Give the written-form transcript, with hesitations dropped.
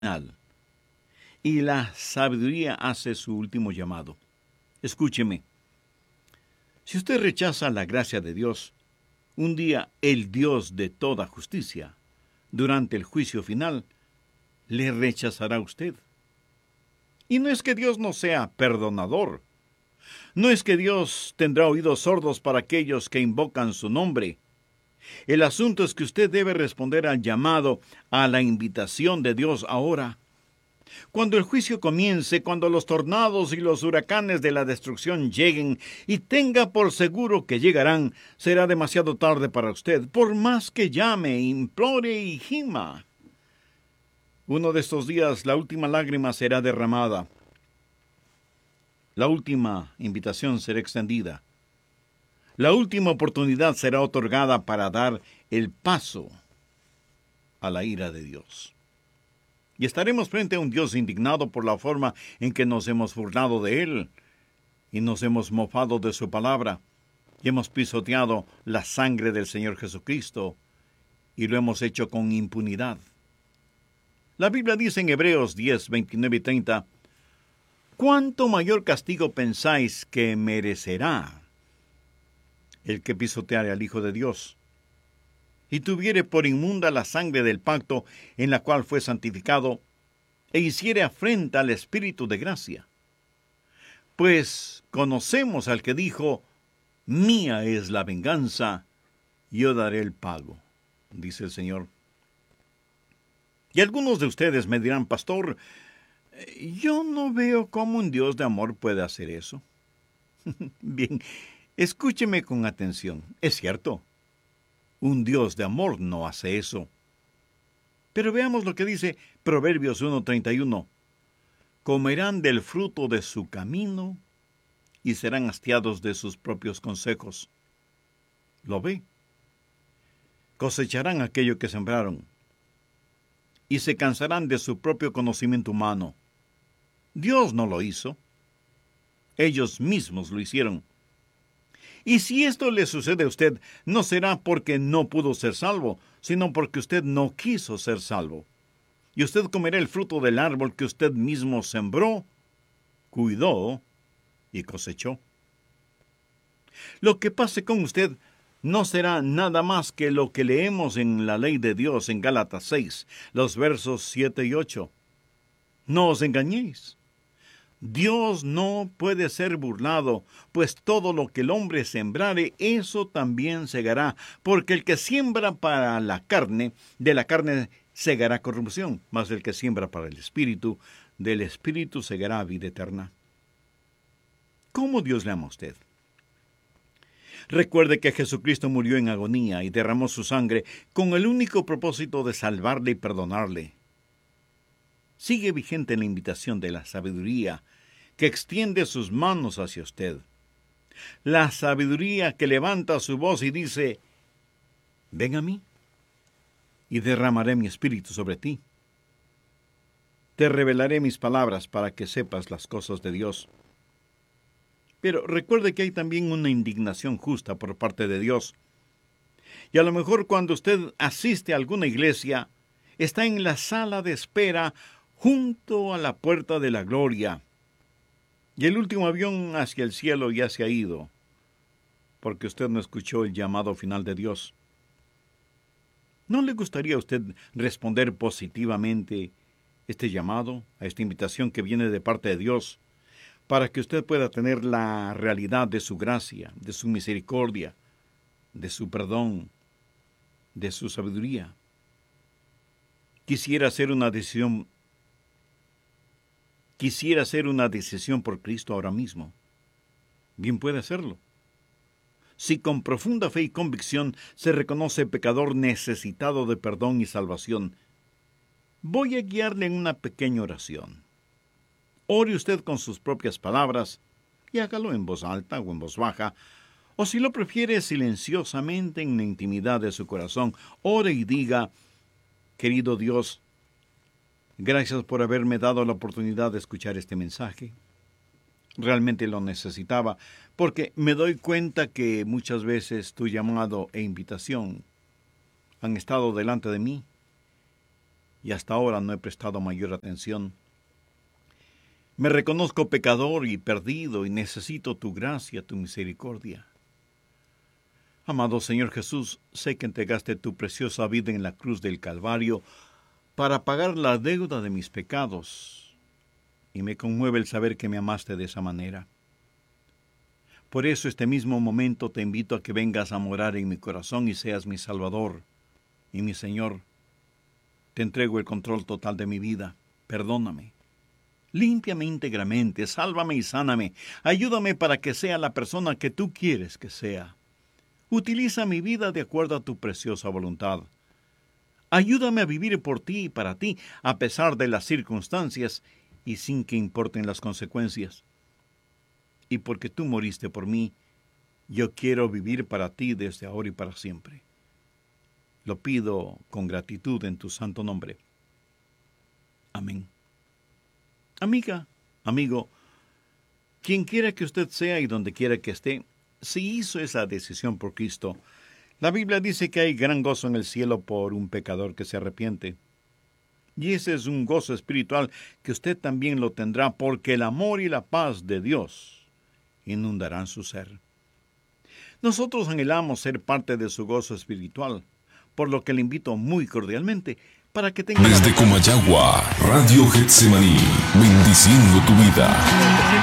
final. Y la sabiduría hace su último llamado. Escúcheme. Si usted rechaza la gracia de Dios, un día el Dios de toda justicia, durante el juicio final, le rechazará a usted. Y no es que Dios no sea perdonador. No es que Dios tendrá oídos sordos para aquellos que invocan su nombre. El asunto es que usted debe responder al llamado, a la invitación de Dios ahora. Cuando el juicio comience, cuando los tornados y los huracanes de la destrucción lleguen, y tenga por seguro que llegarán, será demasiado tarde para usted, por más que llame, implore y gima. Uno de estos días la última lágrima será derramada. La última invitación será extendida. La última oportunidad será otorgada para dar el paso a la ira de Dios. Y estaremos frente a un Dios indignado por la forma en que nos hemos burlado de Él y nos hemos mofado de su palabra y hemos pisoteado la sangre del Señor Jesucristo y lo hemos hecho con impunidad. La Biblia dice en Hebreos 10, 29 y 30, ¿cuánto mayor castigo pensáis que merecerá el que pisoteare al Hijo de Dios y tuviere por inmunda la sangre del pacto en la cual fue santificado, e hiciere afrenta al Espíritu de gracia? Pues conocemos al que dijo, mía es la venganza, yo daré el pago, dice el Señor. Y algunos de ustedes me dirán, pastor, yo no veo cómo un Dios de amor puede hacer eso. Bien, escúcheme con atención. Es cierto, un Dios de amor no hace eso. Pero veamos lo que dice Proverbios 1:31. Comerán del fruto de su camino y serán hastiados de sus propios consejos. ¿Lo ve? Cosecharán aquello que sembraron y se cansarán de su propio conocimiento humano. Dios no lo hizo. Ellos mismos lo hicieron. Y si esto le sucede a usted, no será porque no pudo ser salvo, sino porque usted no quiso ser salvo. Y usted comerá el fruto del árbol que usted mismo sembró, cuidó y cosechó. Lo que pase con usted no será nada más que lo que leemos en la ley de Dios en Gálatas 6, los versos 7 y 8. No os engañéis. Dios no puede ser burlado, pues todo lo que el hombre sembrare, eso también segará, porque el que siembra para la carne, de la carne segará corrupción, mas el que siembra para el Espíritu, del Espíritu segará vida eterna. ¿Cómo Dios le ama a usted? Recuerde que Jesucristo murió en agonía y derramó su sangre con el único propósito de salvarle y perdonarle. Sigue vigente la invitación de la sabiduría que extiende sus manos hacia usted. La sabiduría que levanta su voz y dice, ven a mí y derramaré mi espíritu sobre ti. Te revelaré mis palabras para que sepas las cosas de Dios. Pero recuerde que hay también una indignación justa por parte de Dios. Y a lo mejor cuando usted asiste a alguna iglesia, está en la sala de espera junto a la puerta de la gloria. Y el último avión hacia el cielo ya se ha ido, porque usted no escuchó el llamado final de Dios. ¿No le gustaría a usted responder positivamente este llamado, a esta invitación que viene de parte de Dios, para que usted pueda tener la realidad de su gracia, de su misericordia, de su perdón, de su sabiduría? Quisiera hacer una decisión por Cristo ahora mismo. Bien puede hacerlo. Si con profunda fe y convicción se reconoce pecador necesitado de perdón y salvación, voy a guiarle en una pequeña oración. Ore usted con sus propias palabras y hágalo en voz alta o en voz baja, o si lo prefiere silenciosamente en la intimidad de su corazón. Ore y diga, querido Dios, gracias por haberme dado la oportunidad de escuchar este mensaje. Realmente lo necesitaba, porque me doy cuenta que muchas veces tu llamado e invitación han estado delante de mí, y hasta ahora no he prestado mayor atención. Me reconozco pecador y perdido y necesito tu gracia, tu misericordia. Amado Señor Jesús, sé que entregaste tu preciosa vida en la cruz del Calvario para pagar la deuda de mis pecados, y me conmueve el saber que me amaste de esa manera. Por eso este mismo momento te invito a que vengas a morar en mi corazón y seas mi Salvador y mi Señor. Te entrego el control total de mi vida. Perdóname. Límpiame íntegramente, sálvame y sáname. Ayúdame para que sea la persona que tú quieres que sea. Utiliza mi vida de acuerdo a tu preciosa voluntad. Ayúdame a vivir por ti y para ti, a pesar de las circunstancias y sin que importen las consecuencias. Y porque tú moriste por mí, yo quiero vivir para ti desde ahora y para siempre. Lo pido con gratitud en tu santo nombre. Amén. Amiga, amigo, quien quiera que usted sea y donde quiera que esté, si hizo esa decisión por Cristo, la Biblia dice que hay gran gozo en el cielo por un pecador que se arrepiente. Y ese es un gozo espiritual que usted también lo tendrá porque el amor y la paz de Dios inundarán su ser. Nosotros anhelamos ser parte de su gozo espiritual, por lo que le invito muy cordialmente para que tenga... Desde Comayagua, Radio Getsemaní, bendiciendo tu vida.